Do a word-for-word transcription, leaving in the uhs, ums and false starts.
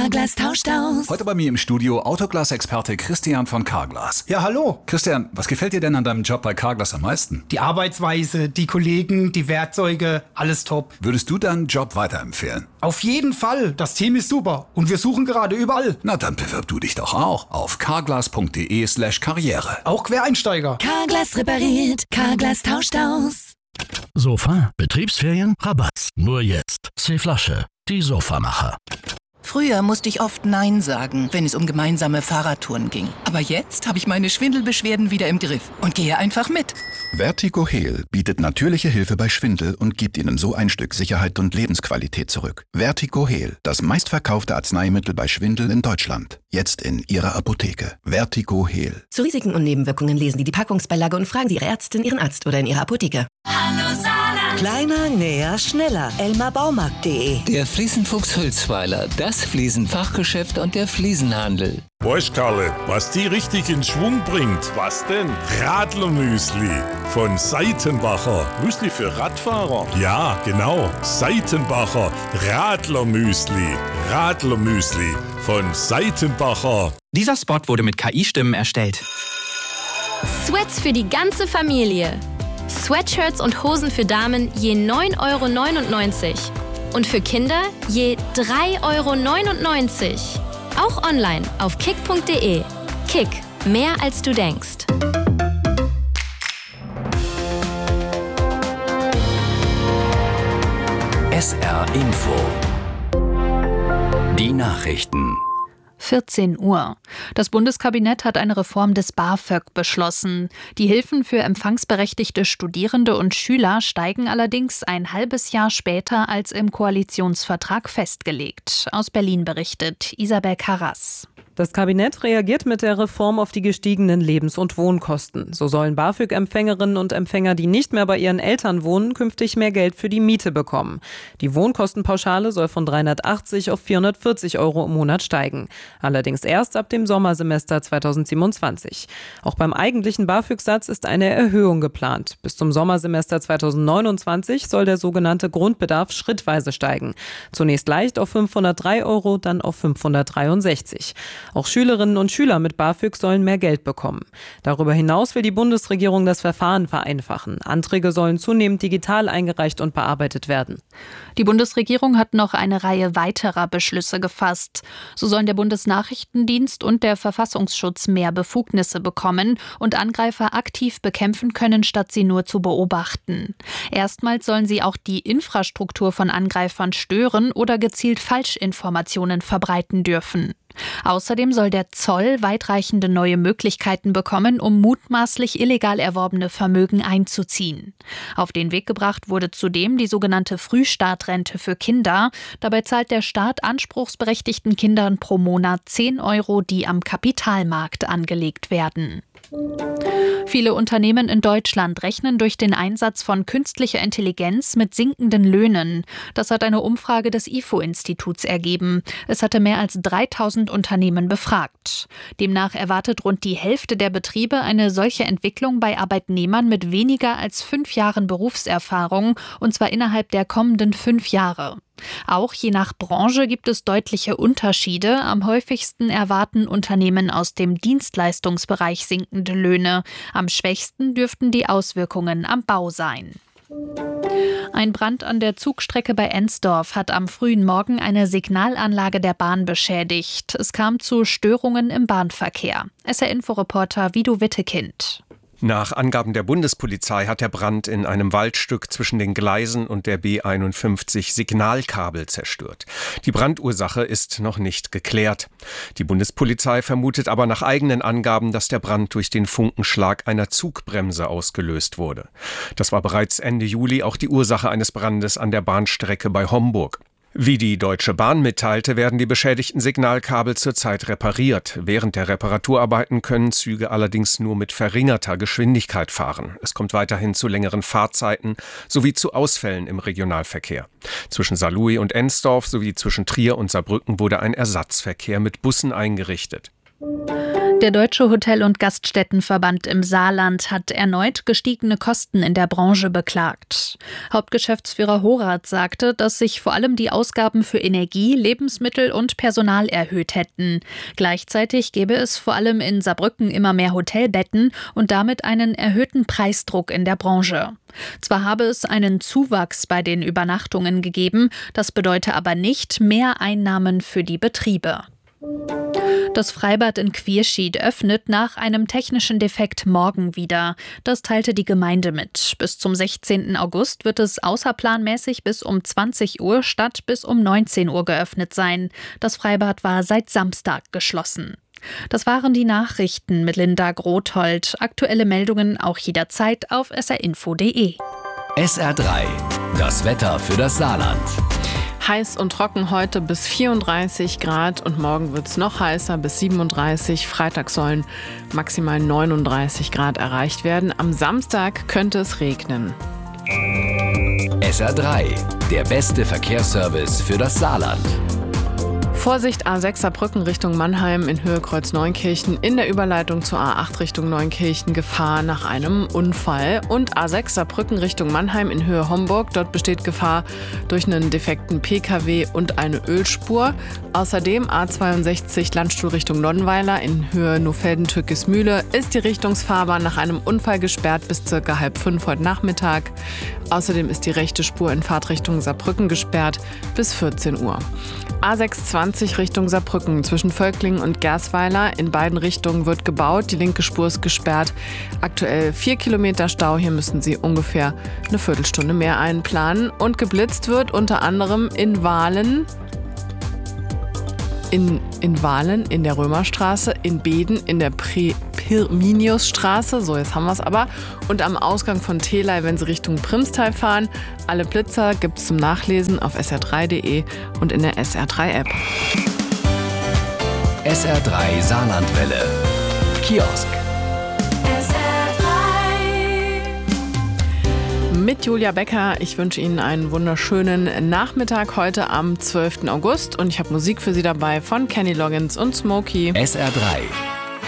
Carglass tauscht aus. Heute bei mir im Studio Autoglas-Experte Christian von Carglass. Ja, hallo. Christian, was gefällt dir denn an deinem Job bei Carglass am meisten? Die Arbeitsweise, die Kollegen, die Werkzeuge, alles top. Würdest du deinen Job weiterempfehlen? Auf jeden Fall. Das Team ist super. Und wir suchen gerade überall. Na, dann bewirb du dich doch auch auf carglass.de slash karriere. Auch Quereinsteiger. Carglass repariert. Carglass tauscht aus. Sofa, Betriebsferien, Rabatt. Nur jetzt. C-Flasche, die Sofamacher. Früher musste ich oft Nein sagen, wenn es um gemeinsame Fahrradtouren ging. Aber jetzt habe ich meine Schwindelbeschwerden wieder im Griff und gehe einfach mit. Vertigo Heal bietet natürliche Hilfe bei Schwindel und gibt Ihnen so ein Stück Sicherheit und Lebensqualität zurück. Vertigo Heal, das meistverkaufte Arzneimittel bei Schwindel in Deutschland. Jetzt in Ihrer Apotheke. Vertigo Heal. Zu Risiken und Nebenwirkungen lesen Sie die Packungsbeilage und fragen Sie Ihre Ärztin, Ihren Arzt oder in Ihrer Apotheke. Hallo Saarland. Kleiner, näher, schneller. elmar baumarkt punkt de. Der Fliesenfuchs Hülsweiler, das Fliesenfachgeschäft und der Fliesenhandel. Weißt Karle, was die richtig in Schwung bringt? Was denn? Radlermüsli von Seitenbacher. Müsli für Radfahrer? Ja, genau. Seitenbacher Radlermüsli. Radlermüsli von Seitenbacher. Dieser Spot wurde mit K I-Stimmen erstellt. Sweats für die ganze Familie. Sweatshirts und Hosen für Damen je neun Euro neunundneunzig. Und für Kinder je drei Euro neunundneunzig. Auch online auf kick punkt de. Kick, mehr als du denkst. S R Info. Die Nachrichten. vierzehn Uhr. Das Bundeskabinett hat eine Reform des BAföG beschlossen. Die Hilfen für empfangsberechtigte Studierende und Schüler steigen allerdings ein halbes Jahr später als im Koalitionsvertrag festgelegt. Aus Berlin berichtet Isabel Karras. Das Kabinett reagiert mit der Reform auf die gestiegenen Lebens- und Wohnkosten. So sollen BAföG-Empfängerinnen und Empfänger, die nicht mehr bei ihren Eltern wohnen, künftig mehr Geld für die Miete bekommen. Die Wohnkostenpauschale soll von dreihundertachtzig auf vierhundertvierzig Euro im Monat steigen. Allerdings erst ab dem Sommersemester zweitausendsiebenundzwanzig. Auch beim eigentlichen BAföG-Satz ist eine Erhöhung geplant. Bis zum Sommersemester zweitausendneunundzwanzig soll der sogenannte Grundbedarf schrittweise steigen. Zunächst leicht auf fünfhundertdrei Euro, dann auf fünfhundertdreiundsechzig. Auch Schülerinnen und Schüler mit BAföG sollen mehr Geld bekommen. Darüber hinaus will die Bundesregierung das Verfahren vereinfachen. Anträge sollen zunehmend digital eingereicht und bearbeitet werden. Die Bundesregierung hat noch eine Reihe weiterer Beschlüsse gefasst. So sollen der Bundesnachrichtendienst und der Verfassungsschutz mehr Befugnisse bekommen und Angreifer aktiv bekämpfen können, statt sie nur zu beobachten. Erstmals sollen sie auch die Infrastruktur von Angreifern stören oder gezielt Falschinformationen verbreiten dürfen. Außerdem soll der Zoll weitreichende neue Möglichkeiten bekommen, um mutmaßlich illegal erworbene Vermögen einzuziehen. Auf den Weg gebracht wurde zudem die sogenannte Frühstartrente für Kinder. Dabei zahlt der Staat anspruchsberechtigten Kindern pro Monat zehn Euro, die am Kapitalmarkt angelegt werden. Viele Unternehmen in Deutschland rechnen durch den Einsatz von künstlicher Intelligenz mit sinkenden Löhnen. Das hat eine Umfrage des I F O-Instituts ergeben. Es hatte mehr als dreitausend Unternehmen befragt. Demnach erwartet rund die Hälfte der Betriebe eine solche Entwicklung bei Arbeitnehmern mit weniger als fünf Jahren Berufserfahrung, und zwar innerhalb der kommenden fünf Jahre. Auch je nach Branche gibt es deutliche Unterschiede. Am häufigsten erwarten Unternehmen aus dem Dienstleistungsbereich sinkende Löhne. Am schwächsten dürften die Auswirkungen am Bau sein. Ein Brand an der Zugstrecke bei Ensdorf hat am frühen Morgen eine Signalanlage der Bahn beschädigt. Es kam zu Störungen im Bahnverkehr. S R-Inforeporter Vido Wittekind. Nach Angaben der Bundespolizei hat der Brand in einem Waldstück zwischen den Gleisen und der B einundfünfzig Signalkabel zerstört. Die Brandursache ist noch nicht geklärt. Die Bundespolizei vermutet aber nach eigenen Angaben, dass der Brand durch den Funkenschlag einer Zugbremse ausgelöst wurde. Das war bereits Ende Juli auch die Ursache eines Brandes an der Bahnstrecke bei Homburg. Wie die Deutsche Bahn mitteilte, werden die beschädigten Signalkabel zurzeit repariert. Während der Reparaturarbeiten können Züge allerdings nur mit verringerter Geschwindigkeit fahren. Es kommt weiterhin zu längeren Fahrzeiten sowie zu Ausfällen im Regionalverkehr. Zwischen Saarlouis und Ensdorf sowie zwischen Trier und Saarbrücken wurde ein Ersatzverkehr mit Bussen eingerichtet. Der Deutsche Hotel- und Gaststättenverband im Saarland hat erneut gestiegene Kosten in der Branche beklagt. Hauptgeschäftsführer Horath sagte, dass sich vor allem die Ausgaben für Energie, Lebensmittel und Personal erhöht hätten. Gleichzeitig gäbe es vor allem in Saarbrücken immer mehr Hotelbetten und damit einen erhöhten Preisdruck in der Branche. Zwar habe es einen Zuwachs bei den Übernachtungen gegeben, das bedeute aber nicht mehr Einnahmen für die Betriebe. Das Freibad in Quierschied öffnet nach einem technischen Defekt morgen wieder. Das teilte die Gemeinde mit. Bis zum sechzehnten August wird es außerplanmäßig bis um zwanzig Uhr statt bis um neunzehn Uhr geöffnet sein. Das Freibad war seit Samstag geschlossen. Das waren die Nachrichten mit Linda Grothold. Aktuelle Meldungen auch jederzeit auf s r info punkt d e. S R drei, das Wetter für das Saarland. Heiß und trocken heute bis vierunddreißig Grad und morgen wird es noch heißer bis siebenunddreißig. Freitag sollen maximal neununddreißig Grad erreicht werden. Am Samstag könnte es regnen. S R drei, der beste Verkehrsservice für das Saarland. Vorsicht, A sechs Saarbrücken Richtung Mannheim in Höhe Kreuz Neunkirchen, in der Überleitung zur A acht Richtung Neunkirchen Gefahr nach einem Unfall. Und A sechs Saarbrücken Richtung Mannheim in Höhe Homburg, dort besteht Gefahr durch einen defekten P K W und eine Ölspur. Außerdem A zweiundsechzig Landstuhl Richtung Nonnweiler in Höhe Nohfelden-Türkismühle ist die Richtungsfahrbahn nach einem Unfall gesperrt bis circa halb fünf heute Nachmittag. Außerdem ist die rechte Spur in Fahrtrichtung Saarbrücken gesperrt bis vierzehn Uhr. A sechshundertzwanzig Richtung Saarbrücken zwischen Völklingen und Gersweiler. In beiden Richtungen wird gebaut. Die linke Spur ist gesperrt. Aktuell vier Kilometer Stau. Hier müssen Sie ungefähr eine Viertelstunde mehr einplanen. Und geblitzt wird unter anderem in Wahlen, in, in Wahlen in der Römerstraße, in Beden in der Pre Pirminiusstraße, so jetzt haben wir es aber, und am Ausgang von Telei, wenn Sie Richtung Primstal fahren. Alle Blitzer gibt es zum Nachlesen auf s r drei punkt d e und in der S R drei App. S R drei Saarlandwelle. Kiosk. S R drei. Mit Julia Becker. Ich wünsche Ihnen einen wunderschönen Nachmittag heute am zwölften August und ich habe Musik für Sie dabei von Kenny Loggins und Smokey. S R drei.